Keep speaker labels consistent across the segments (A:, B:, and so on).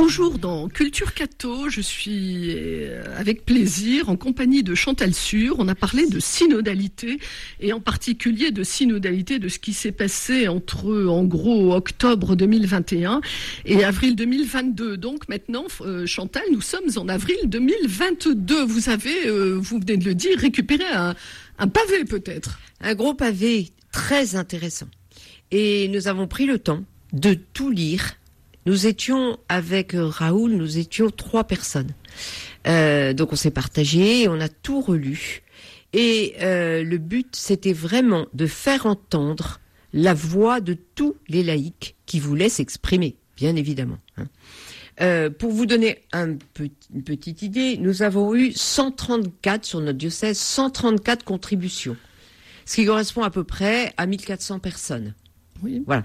A: Toujours dans Culture Catho, je suis avec plaisir en compagnie de Chantal Sur. On a parlé de synodalité et en particulier de synodalité de ce qui s'est passé entre, en gros, octobre 2021 et avril 2022. Donc maintenant, Chantal, nous sommes en avril 2022. Vous avez, vous venez de le dire, récupéré un pavé peut-être.
B: Un gros pavé très intéressant. Et nous avons pris le temps de tout lire. Nous étions avec Raoul, nous étions 3 personnes. Donc on s'est partagé, on a tout relu. Et le but, c'était vraiment de faire entendre la voix de tous les laïcs qui voulaient s'exprimer, bien évidemment. Pour vous donner une petite idée, nous avons eu 134 sur notre diocèse, 134 contributions, ce qui correspond à peu près à 1400 personnes.
A: Oui.
B: Voilà.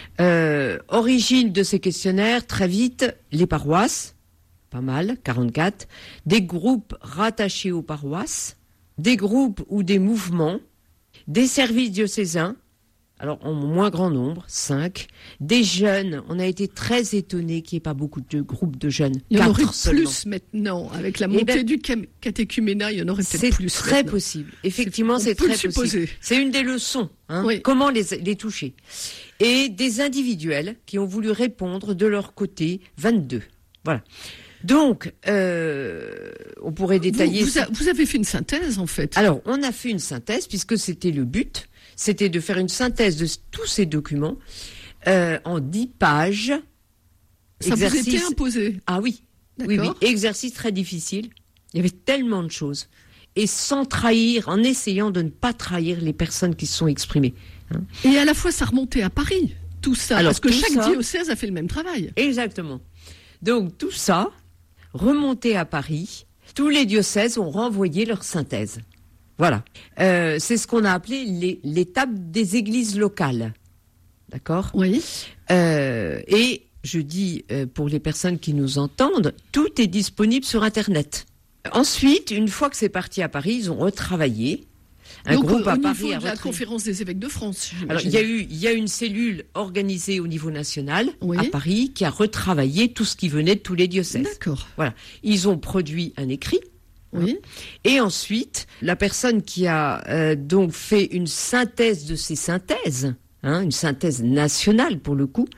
B: Origine de ces questionnaires, très vite, les paroisses, pas mal, 44, des groupes rattachés aux paroisses, des groupes ou des mouvements, des services diocésains, alors en moins grand nombre, 5, des jeunes, on a été très étonnés qu'il n'y ait pas beaucoup de groupes de jeunes.
A: Il y en aurait
B: seulement.
A: plus maintenant, avec la montée du catéchuménat, il y en aurait peut-être plus.
B: C'est très
A: maintenant.
B: Possible, effectivement c'est très possible. C'est une des leçons,
A: oui.
B: Comment les toucher. Et des individuels qui ont voulu répondre de leur côté, 22. Voilà. Donc, on pourrait détailler...
A: Vous avez fait une synthèse, en fait.
B: Alors, on a fait une synthèse, puisque c'était le but, c'était de faire une synthèse de tous ces documents en 10 pages.
A: Ça vous était imposé?
B: Ah oui.
A: D'accord.
B: Oui, exercice très difficile. Il y avait tellement de choses. Et sans trahir, en essayant de ne pas trahir les personnes qui se sont exprimées.
A: Et à la fois, ça remontait à Paris, tout ça.
B: Alors,
A: parce que chaque diocèse a fait le même travail.
B: Exactement. Donc, tout ça, remonté à Paris, tous les diocèses ont renvoyé leur synthèse. Voilà. C'est ce qu'on a appelé l'étape des églises locales. D'accord ?
A: Oui.
B: Et je dis, pour les personnes qui nous entendent, tout est disponible sur Internet. Ensuite, une fois que c'est parti à Paris, ils ont retravaillé.
A: Donc, groupe à Paris, au niveau de la conférence des évêques de France,
B: alors, il y a une cellule organisée au niveau national, à Paris, qui a retravaillé tout ce qui venait de tous les diocèses.
A: D'accord.
B: Voilà. Ils ont produit un écrit.
A: Oui.
B: Et ensuite, la personne qui a donc fait une synthèse de ces synthèses, une synthèse nationale pour le coup,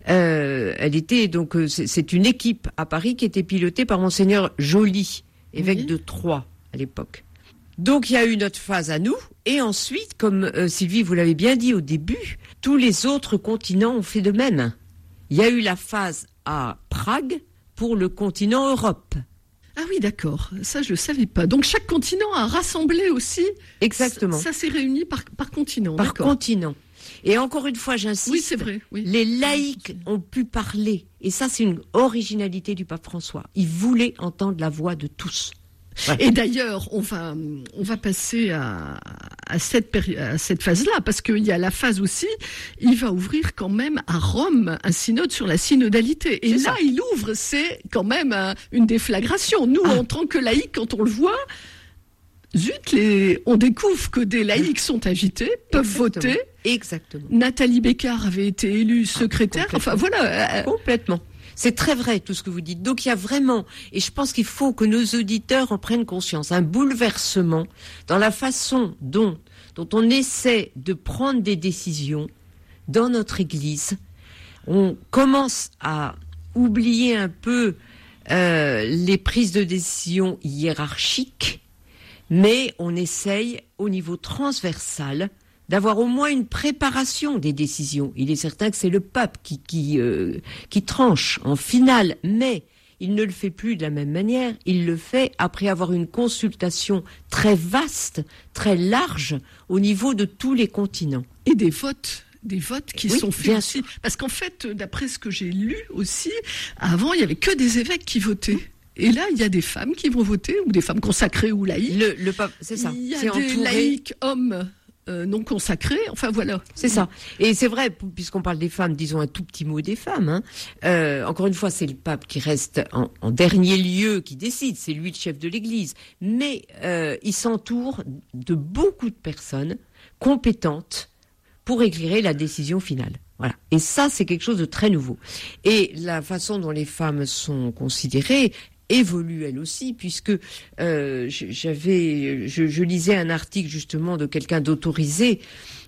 B: elle était donc c'est une équipe à Paris qui était pilotée par Monseigneur Joly, évêque de Troyes à l'époque. Donc il y a eu notre phase à nous, et ensuite, comme Sylvie vous l'avez bien dit au début, tous les autres continents ont fait de même. Il y a eu la phase à Prague pour le continent Europe.
A: Ah oui, d'accord. Ça, je ne savais pas. Donc, chaque continent a rassemblé aussi.
B: Exactement.
A: Ça s'est réuni par continent.
B: Par continent. Et encore une fois, j'insiste.
A: Oui, c'est vrai. Oui.
B: Les laïcs ont pu parler. Et ça, c'est une originalité du pape François. Il voulait entendre la voix de tous. Ouais.
A: Et d'ailleurs, on va passer à cette phase-là, parce qu'il y a la phase aussi, il va ouvrir quand même à Rome un synode sur la synodalité. Et là, il ouvre, c'est quand même une déflagration. Nous, en tant que laïcs, quand on le voit, zut, on découvre que des laïcs sont invités, peuvent voter.
B: Exactement.
A: Nathalie Bécard avait été élue secrétaire. Enfin, voilà.
B: Complètement. C'est très vrai tout ce que vous dites. Donc il y a vraiment, et je pense qu'il faut que nos auditeurs en prennent conscience, un bouleversement dans la façon dont on essaie de prendre des décisions dans notre Église. On commence à oublier un peu les prises de décision hiérarchiques, mais on essaye au niveau transversal d'avoir au moins une préparation des décisions. Il est certain que c'est le pape qui tranche en finale, mais il ne le fait plus de la même manière. Il le fait après avoir une consultation très vaste, très large, au niveau de tous les continents.
A: Et des votes qui sont faits aussi. Parce qu'en fait, d'après ce que j'ai lu aussi, avant, il n'y avait que des évêques qui votaient. Et là, il y a des femmes qui vont voter, ou des femmes consacrées ou laïques.
B: Le pape, c'est ça.
A: Il y a des laïcs hommes non consacrés, enfin voilà.
B: C'est ça. Et c'est vrai, puisqu'on parle des femmes, disons un tout petit mot des femmes. Encore une fois, c'est le pape qui reste en dernier lieu, qui décide. C'est lui le chef de l'Église. Mais il s'entoure de beaucoup de personnes compétentes pour éclairer la décision finale. Voilà. Et ça, c'est quelque chose de très nouveau. Et la façon dont les femmes sont considérées évolue elle aussi, puisque je lisais un article justement de quelqu'un d'autorisé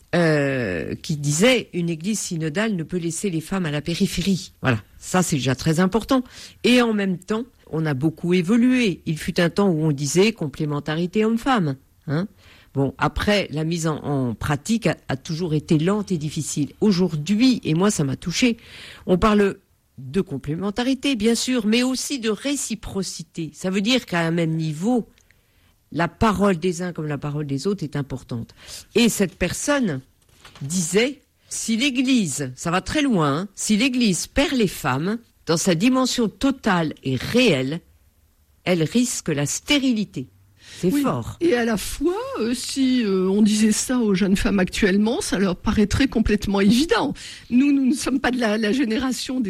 B: qui disait une église synodale ne peut laisser les femmes à la périphérie. Voilà, ça c'est déjà très important. Et en même temps, on a beaucoup évolué. Il fut un temps où on disait complémentarité homme-femme. Hein. Bon, après, la mise en pratique a toujours été lente et difficile. Aujourd'hui, et moi ça m'a touchée, on parle de complémentarité, bien sûr, mais aussi de réciprocité. Ça veut dire qu'à un même niveau, la parole des uns comme la parole des autres est importante. Et cette personne disait, si l'Église, ça va très loin, hein, si l'Église perd les femmes, dans sa dimension totale et réelle, elle risque la stérilité. C'est fort.
A: Et à la fois, si on disait ça aux jeunes femmes actuellement, ça leur paraîtrait complètement évident. Nous ne sommes pas de la génération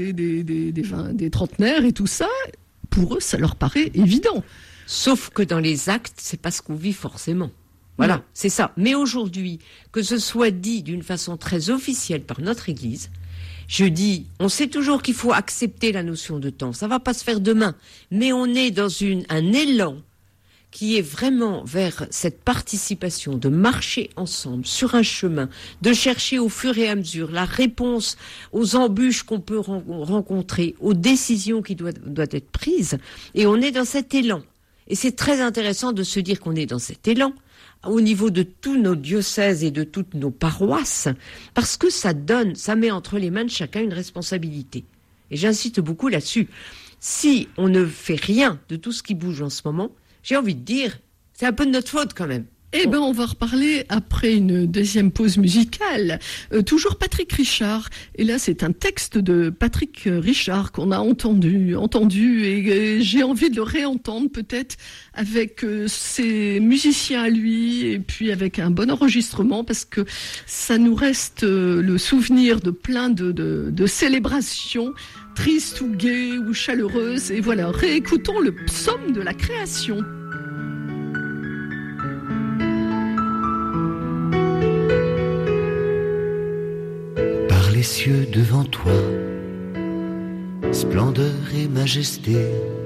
A: des trentenaires et tout ça. Pour eux, ça leur paraît évident.
B: Sauf que dans les actes, c'est pas ce qu'on vit forcément. Voilà, non. C'est ça. Mais aujourd'hui, que ce soit dit d'une façon très officielle par notre Église, je dis, on sait toujours qu'il faut accepter la notion de temps. Ça va pas se faire demain. Mais on est dans un élan qui est vraiment vers cette participation, de marcher ensemble sur un chemin, de chercher au fur et à mesure la réponse aux embûches qu'on peut rencontrer, aux décisions qui doivent être prises. Et on est dans cet élan. Et c'est très intéressant de se dire qu'on est dans cet élan au niveau de tous nos diocèses et de toutes nos paroisses, parce que ça met entre les mains de chacun une responsabilité. Et j'insiste beaucoup là-dessus. Si on ne fait rien de tout ce qui bouge en ce moment, j'ai envie de dire, c'est un peu de notre faute quand même.
A: Eh ben, on va reparler après une deuxième pause musicale. Toujours Patrick Richard. Et là, c'est un texte de Patrick Richard qu'on a entendu, et j'ai envie de le réentendre peut-être avec ses musiciens à lui et puis avec un bon enregistrement parce que ça nous reste le souvenir de plein de célébrations tristes ou gaies ou chaleureuses. Et voilà, réécoutons le psaume de la création.
C: Les cieux devant toi, splendeur et majesté,